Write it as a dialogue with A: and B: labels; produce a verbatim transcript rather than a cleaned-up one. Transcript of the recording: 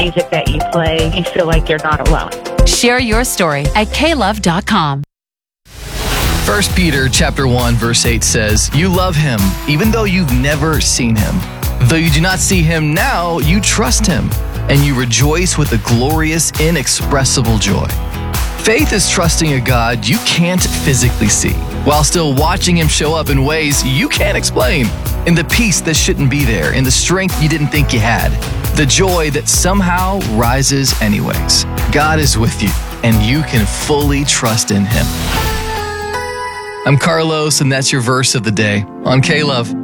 A: music that you play, you feel like you're not alone.
B: Share your story at k love dot com.
C: First Peter chapter one verse eight says, "You love him, even though you've never seen him. Though you do not see him now, you trust him, and you rejoice with a glorious, inexpressible joy." Faith is trusting a God you can't physically see, while still watching him show up in ways you can't explain, in the peace that shouldn't be there, in the strength you didn't think you had, the joy that somehow rises anyways. God is with you, and you can fully trust in him. I'm Carlos, and that's your verse of the day on K-Love.